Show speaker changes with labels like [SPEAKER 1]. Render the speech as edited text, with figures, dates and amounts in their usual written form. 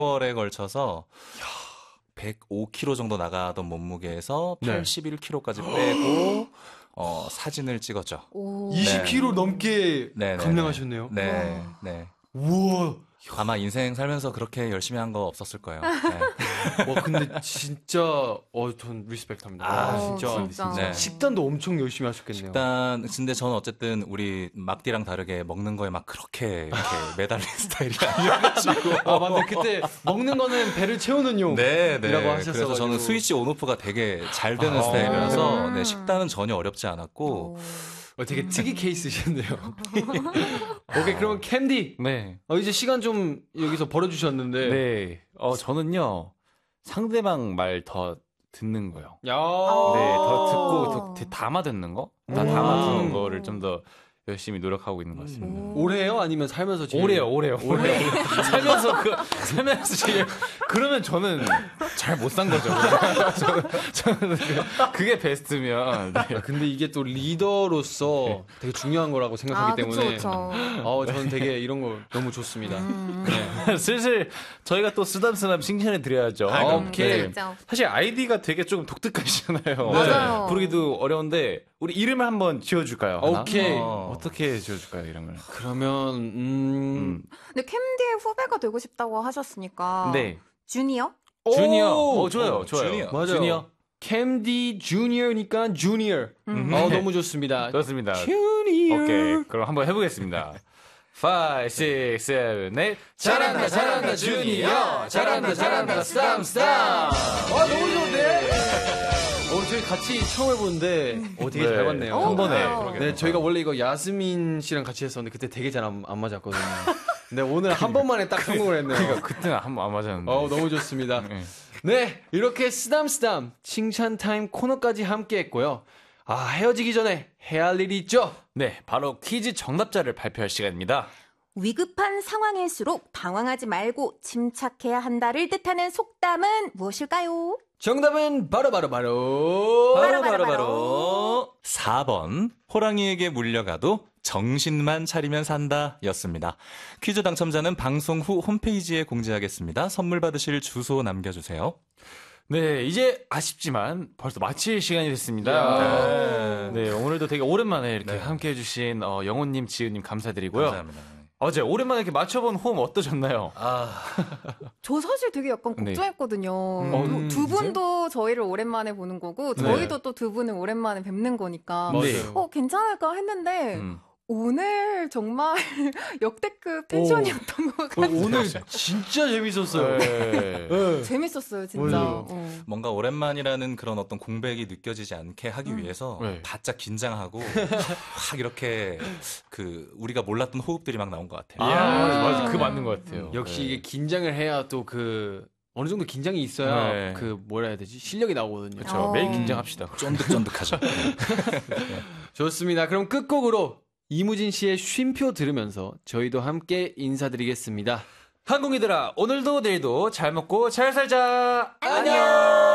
[SPEAKER 1] 10월에 걸쳐서 105kg 정도 나가던 몸무게에서
[SPEAKER 2] 네.
[SPEAKER 1] 81kg까지 빼고 사진을 찍었죠.
[SPEAKER 3] 오.
[SPEAKER 2] 20kg 넘게
[SPEAKER 1] 네, 네,
[SPEAKER 2] 감량하셨네요.
[SPEAKER 1] 네, 네.
[SPEAKER 2] 우와.
[SPEAKER 1] 아마 인생 살면서 그렇게 열심히 한 거 없었을 거예요. 네.
[SPEAKER 2] 와 근데 진짜 전 리스펙합니다.
[SPEAKER 3] 진짜.
[SPEAKER 1] 네.
[SPEAKER 2] 식단도 엄청 열심히 하셨겠네요.
[SPEAKER 1] 일단 근데 저는 어쨌든 우리 막디랑 다르게 먹는 거에 막 그렇게 이렇게 매달린 스타일이 아니어가지고.
[SPEAKER 2] 아 맞네. 그때 먹는 거는 배를 채우는 용이라고
[SPEAKER 1] 네, 네.
[SPEAKER 2] 하셨어가지고.
[SPEAKER 1] 그래서 저는 스위치 온오프가 되게 잘 되는 스타일이라서 네, 식단은 전혀 어렵지 않았고.
[SPEAKER 2] 되게 특이 케이스셨네요. 오케이, 그러면 캠디.
[SPEAKER 4] 네.
[SPEAKER 2] 이제 시간 좀 여기서 벌어주셨는데.
[SPEAKER 4] 네. 저는요, 상대방 말 더 듣는 거요.
[SPEAKER 2] 야.
[SPEAKER 4] 네, 더 듣고, 담아 듣는 거? 다 담아 듣는 거를 좀 더 열심히 노력하고 있는 것 같습니다.
[SPEAKER 2] 올해요? 아니면 살면서 제일?
[SPEAKER 4] 올해요. 살면서 제일. 그러면 저는 잘 못 산 거죠. 저는 그게 베스트면. 네.
[SPEAKER 2] 근데 이게 또 리더로서 되게 중요한 거라고 생각하기 때문에.
[SPEAKER 3] 그쵸.
[SPEAKER 2] 저는 되게 이런 거 너무 좋습니다.
[SPEAKER 4] 슬슬 저희가 또 쓰담쓰담 칭찬해 드려야죠.
[SPEAKER 2] 오케이.
[SPEAKER 3] 진짜.
[SPEAKER 4] 사실 아이디가 되게 조금 독특하시잖아요.
[SPEAKER 3] 맞아요.
[SPEAKER 4] 부르기도 어려운데 우리 이름을 한번 지어줄까요? 하나?
[SPEAKER 2] 오케이.
[SPEAKER 4] 어떻게 지어줄까요, 이름을?
[SPEAKER 2] 그러면
[SPEAKER 3] 근데 캠디의 후배가 되고 싶다고 하셨으니까.
[SPEAKER 4] 네.
[SPEAKER 3] 주니어?
[SPEAKER 4] 주니어. 좋아요.
[SPEAKER 1] 주니어.
[SPEAKER 2] 맞아요.
[SPEAKER 4] 주니어.
[SPEAKER 2] 캠디 주니어니까 주니어. 너무 좋습니다.
[SPEAKER 4] 그렇습니다.
[SPEAKER 2] 주니어.
[SPEAKER 4] 오케이. 그럼 한번 해보겠습니다. 5, 6, 7, 8.
[SPEAKER 2] 잘한다 주니어. 잘한다 스탐. 너무 좋은데? 저희 같이 처음 해보는데 되게 잘 맞네요.
[SPEAKER 4] 한 번에.
[SPEAKER 3] 와우.
[SPEAKER 2] 네, 저희가 원래 이거 야스민 씨랑 같이 했었는데 그때 되게 잘 안 맞았거든요. 근데 오늘 한 번만에 딱 성공을 했네요.
[SPEAKER 4] 그러니까 그때는 한 번 안 맞았는데.
[SPEAKER 2] 너무 좋습니다.
[SPEAKER 4] 네.
[SPEAKER 2] 네, 이렇게 쓰담쓰담 칭찬 타임 코너까지 함께 했고요. 헤어지기 전에 해야 할 일이 있죠?
[SPEAKER 4] 네, 바로 퀴즈 정답자를 발표할 시간입니다.
[SPEAKER 3] 위급한 상황일수록 당황하지 말고 침착해야 한다를 뜻하는 속담은 무엇일까요?
[SPEAKER 2] 정답은 바로
[SPEAKER 1] 4번 호랑이에게 물려가도 정신만 차리면 산다 였습니다. 퀴즈 당첨자는 방송 후 홈페이지에 공지하겠습니다. 선물 받으실 주소 남겨주세요.
[SPEAKER 4] 네, 이제 아쉽지만 벌써 마칠 시간이 됐습니다. 네, 오늘도 되게 오랜만에 이렇게 함께 해주신 영호님, 지은님 감사드리고요.
[SPEAKER 1] 감사합니다.
[SPEAKER 4] 어제 오랜만에 이렇게 맞춰본 호흡 어떠셨나요?
[SPEAKER 3] 저 사실 되게 약간
[SPEAKER 4] 네.
[SPEAKER 3] 걱정했거든요. 두 분도 저희를 오랜만에 보는 거고 저희도 또 두 분을 오랜만에 뵙는 거니까
[SPEAKER 4] 네.
[SPEAKER 3] 괜찮을까 했는데 오늘 정말 역대급 텐션이었던 것 같아요.
[SPEAKER 2] 오늘 진짜 재밌었어요.
[SPEAKER 4] 네.
[SPEAKER 3] 재밌었어요, 진짜.
[SPEAKER 2] 맞아요.
[SPEAKER 1] 뭔가 오랜만이라는 그런 어떤 공백이 느껴지지 않게 하기 위해서
[SPEAKER 4] 네.
[SPEAKER 1] 바짝 긴장하고 확 이렇게 우리가 몰랐던 호흡들이 막 나온 것 같아요.
[SPEAKER 4] 맞아. 그거 맞는 것 같아요.
[SPEAKER 2] 역시 이게 긴장을 해야 또 어느 정도 긴장이 있어야
[SPEAKER 4] 네.
[SPEAKER 2] 뭐라 해야 되지? 실력이 나오거든요.
[SPEAKER 4] 그렇죠. 매일 긴장합시다.
[SPEAKER 1] 쫀득쫀득하죠.
[SPEAKER 2] 좋습니다. 그럼 끝곡으로 이무진 씨의 쉼표 들으면서 저희도 함께 인사드리겠습니다.
[SPEAKER 4] 항공이들아, 오늘도 내일도 잘 먹고 잘 살자.
[SPEAKER 3] 안녕!